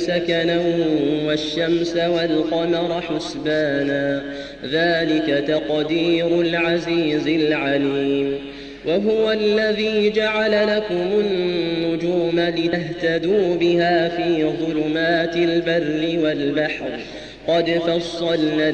سكنا والشمس والقمر حسبانا ذلك تقدير العزيز العليم. وهو الذي جعل لكم النجوم لتهتدوا بها في ظلمات البر والبحر قد فصلنا